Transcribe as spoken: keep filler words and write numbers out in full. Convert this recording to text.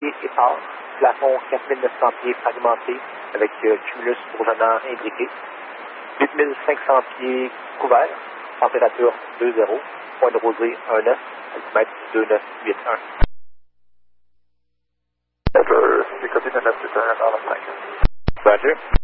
pieds épars, plafond quatre mille neuf cents pieds fragmenté avec euh, cumulus bourgeonnant imbriqué, huit mille cinq cents pieds couverts, température deux zéro, point de rosée un neuf, altimètre deux neuf huit un. Roger, c'est côté de neuf huit un, dans la cinq. Roger.